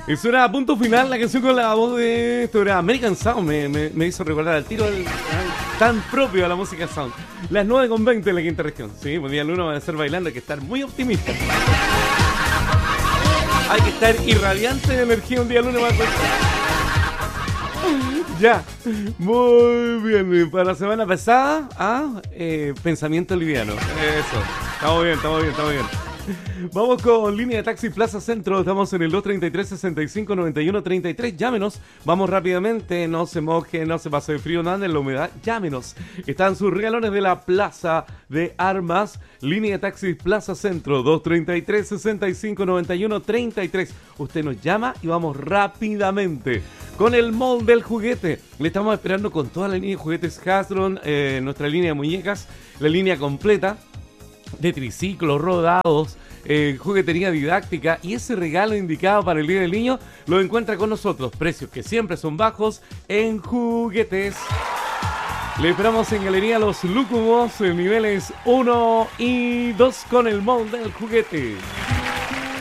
Eso era a punto final la canción con la voz de... Esto era American Sound, me hizo recordar al tiro tan propio de la música sound. Las 9:20 en la quinta región. Sí, pues día lunes va a ser bailando, hay que estar muy optimista. Hay que estar irradiante de energía un día lunes más. Ya, muy bien. Para la semana pasada, pensamiento liviano. Eso, estamos bien. Vamos con línea de taxi Plaza Centro. Estamos en el 233-65-91-33. Llámenos, vamos rápidamente. No se moje, no se pase de frío, no ande en la humedad. Llámenos. Están sus regalones de la Plaza de Armas. Línea de taxi Plaza Centro, 233-65-91-33. Usted nos llama y vamos rápidamente con el mall del juguete. Le estamos esperando con toda la línea de juguetes Hasbro, nuestra línea de muñecas, la línea completa de triciclos, rodados, juguetería didáctica, y ese regalo indicado para el Día del Niño lo encuentra con nosotros. Precios que siempre son bajos en juguetes. Le esperamos en Galería Los Lúcubos, en niveles 1 y 2 con el mall del juguete.